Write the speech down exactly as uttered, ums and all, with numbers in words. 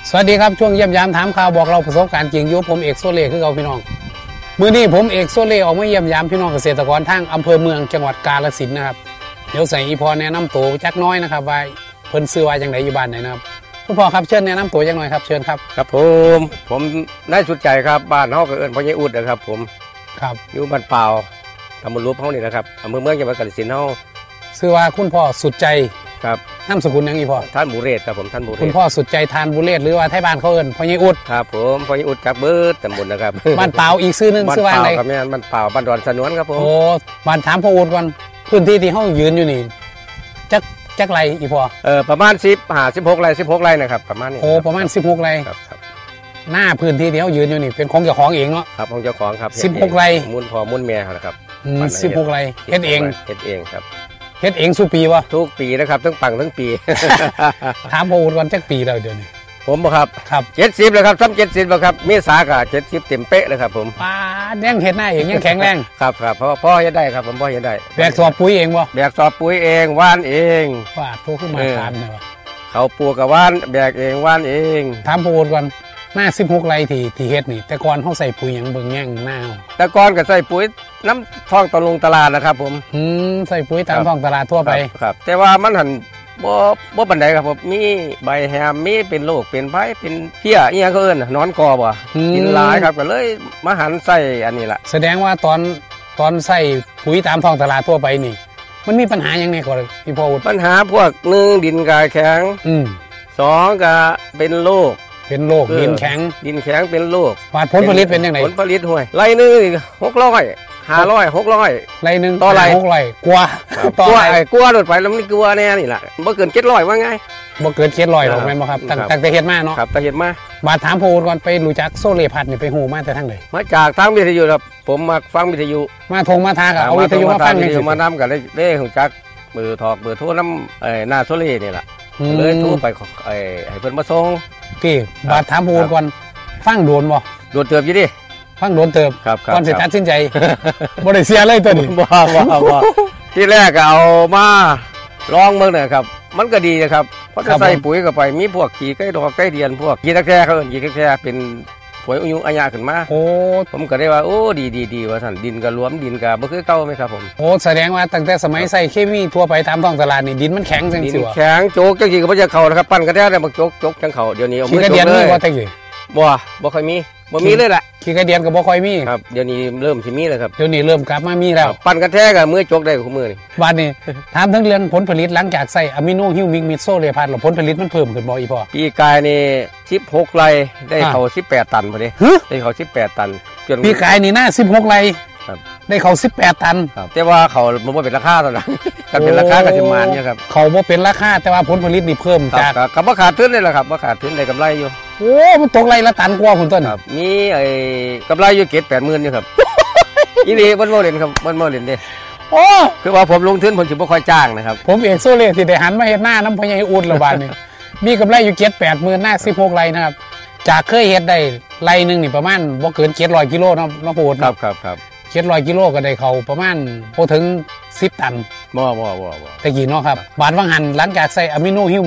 สวัสดีครับช่วงเยี่ยมยามถามข่าวบอกเราประสบการณ์จริงยุผมเอกโซเล่คือเราพี่น้องมื้อนี้ผมเอกโซเล่ออกมาเยี่ยมยามพี่น้องเกษตรกรทางอำเภอเมืองจังหวัดกาฬสินธุ์นะครับเดี๋ยวใส่อีพอแนะนำตัวจักน้อยนะครับว่าเพิ่นซื้อว่าจังไดอยู่บ้านไหนนะครับคุณพ่อครับเชิญแนะนำตัวจักหน่อยครับเชิญครับครับผมผมนายสุดใจครับบ้านเฮาก็เอิ้นพ่อใหญ่อุดนะครับผมครับอยู่บ้านเปล่าตำบลรูปเฮานี่นะครับอำเภอเมืองจังหวัดกาฬสินธุ์เฮาซื้อว่าคุณพ่อสุดใจครับนามสกุลยังอีพ่อท่านบุเรศครับผมท่านบุเรศคุณพ่อสุดใจทานบุเรศหรือว่าไทบ้านเขาเอิ้นพ่อใหญ่อุดครับผมพ่อใหญ่อุดจักเบิดตำบลนะครับบ้านเปล่าอีกชื่อนึงชื่อว่าอะไรบ้านเปล่าครับแม่นบ้านเปล่าบ้านดอนสนวนครับผมโอ้บ้านถามพ่ออุดก่อนพื้นที่ที่เฮายืนอยู่นี่จักจักไรอีพ่อเออประมาณสิบ ห้า สิบหกไร่สิบหกไร่นะครับประมาณนี้โอ้ประมาณสิบหกไร่ครับครับหน้าพื้นที่ที่เฮายืนอยู่นี่เป็นของเจ้าของเองเนาะครับของเจ้าของครับสิบหกไร่มูลพ่อมูลแม่ครับอืมสิบหกไร่เฮ็ดเองเฮ็ดเองครับเฮ็ดเองสู่ปีบ่ทุกปีนะครับทั้งปังทั้งปีถามพ่ออุดก่อนจักปีแล้วเดี๋ยวนี้ผมบ่ครับครับเจ็ดสิบแล้วครับซ้ำเจ็ดสิบแล้วครับเมษาก็เจ็ดสิบเต็มเป๊ะเลยครับผมป้ายังเฮ็ดหน้าเองยังแข็งแรงครับครับเพราะพ่อเฮ็ดได้ครับผมพ่อเฮ็ดได้แบกสอบปุ๋ยเองบ่แบกสอบปุ๋ยเองว่านเองว่าโตขึ้นมาทานเนาะเขาปลูกกับว่านแบกเองว่านเองถามพ่ออุดก่อนหน้าสิบหกไร่ที่ที่เฮ็ดนี่แต่ก่อนเฮาใส่ปุ๋ยหยังเบิ่งแย่งหน้าแต่ก่อนก็ใส่ปุ๋ยน้ำท้องตลงตลาดนะครับผมอืมใส่ปุ๋ยตามท้องตลาดทั่วไปครับแต่ว่ามันหันบ่บ่ปานใดครับผมมีใบแฮมมีเป็นโรคเป็นไผเป็นเพี้ยอีหยังเขาเอิ้นนอนกอบ่กินหลายครับก็เลยมาหันใส่อันนี้ล่ะแสดงว่าตอนตอนใส่ปุ๋ยตามท้องตลาดทั่วไปนี่มันมีปัญหาหยังไงก่อนพี่พ่ออุดปัญหาพวกหนึ่งดินกาแข็งอืมสองก็เป็นโรคเป็นโรคดินแข็งดินแข็งเป็นโรคว่าผลผลิตเป็นยังไงผลผลิตห่วยไรนึงหกร้อยห้าร้อยหกร้อยไรนึงต่อไรหกร้อยกลัวต่อไรกลัวโดดไปแล้วมันกลัวแน่นี่แหละบ่เกินเจ็ดร้อยว่าไงบ่เกินเจ็ดร้อยหรอกแม่นบ่ครับตั้งแต่เฮ็ดมาเนาะครับแต่เฮ็ดมาบาดถามพ่ออุดก่อนไปรู้จักโซเล่พัดนี่ไปฮู้มาแต่ทางไหนมาจากทางวิทยุครับผมมาฟังวิทยุมาทงมาทาก็เอาวิทยุมาฟังจังซี่มานำกันได้ฮู้จักเบอร์ถอกเบอร์โทรนำเอ่อหน้าโซเล่นี่ล่ะเลยโทรไปไอ้ให้เพิ่นมาส่งที่บาดถามพ่ออุดก่อนฟังโดนบ่โดนเติบอยู่ดิฟังโดนเติบก่อนสิตัดสินใจ บ่ได้เสียเลยตัวนี้บ่บ่บ่ที่แรกก็เอามาลองเบิ่งน่ะครับมันก็ดีนะครับเพราะจะใส่ปุ๋ยเข้าไปมีพวกขี้ไก่ดอกไก่เดียนพวกขี้ตะแคร่เขาเอิ้นขี้ตะแคร่เป็นปุ๋ยอายุอาญะขึ้นมาโอ้ผมก็ได้ว่าโอ้ดีๆๆว่าซั่นดินก็รวมดินก็บ่คือเก่ามั้ยครับผมโอ้แสดงว่าตั้งแต่สมัยใส่เคมีทั่วไปตามท้องตลาดนี่ดินมันแข็งจังซี่ว่ะดินแข็งโจกจังซี่ก็บ่จะเข้านะครับปั้นกระแทกได้บ่โจกโจกจังเข้าเดี๋ยวนี้เอามือโจกเลยขี้กระเดียนมีบ่แต่กี้บ่บ่ค่อยมีบ่มีเลยล่ะขี้กระเดียนก็บ่ค่อยมีครับเดี๋ยวนี้เริ่มสิมีแล้วครับเดี๋ยวนี้เริ่มกลับมามีแล้วปั้นกระแทกก็มือโจกได้คู่มือนี่บัดนี้ถามถึงเรื่องผลผลิตหลังจากใส่อะมิโนฮิวมิกมิโซเล่พัดแล้วผลผลิตมันเพิ่มขึ้นบ่อีพ่อปีกายนี่สิบหกไร่ได้เข้าสิบแปดตันพอดีได้เข้าสิบแปดตันจนปีกายนี่น่าสิบหกไร่ครับได้เข้าสิบแปดตันครับแต่ว่าเขามันบ่เป็นราคาตอนนั้นก็เป็นราคาก็สิมานอยู่ครับเขาบ่เป็นราคาแต่ว่าผลผลิตนี่เพิ่มจากก็บ่ขาดทุนเลยล่ะครับบ่ขาดทุนได้กำไรอยู่โอ้มันตกไร่ละตันกว่าพุ่นต้นครับมีไอ้กำไรอยู่เก็บ แปดหมื่น อยู่ครับอีนี่บ่บ่เล่นครับบ่บ่เล่นเด้โอ้คือว่าผมลงทุนผมสิบ่ค่อยจ้างนะครับผมเอกโซเล่สิได้หันมาเฮ็ดหน้าน้ำพญาอุดละบาดนี่มีกำไรอยู่เจ็ด แปดหมื่นหน้าสิบหกไร่นะครับจากเคยเฮ็ดได้ไร่นึงนี่ประมาณบ่เกินเจ็ดร้อยกิโลเนาะเนาะโหดครับครับเจ็ดร้อยกิโลก็ได้เขาประมาณบ่ถึงสิบตันบ่บ่บ่บ่ตะกี้เนาะครับบาดวังหันหลังจากใส่อะมิโนฮิว